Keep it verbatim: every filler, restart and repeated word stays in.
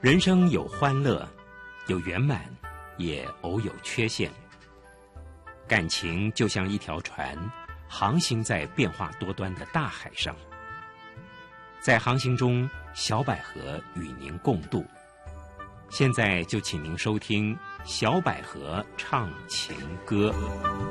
人生有欢乐，有圆满，也偶有缺陷。感情就像一条船，航行在变化多端的大海上。在航行中，小百合与您共度。现在就请您收听小百合唱情歌。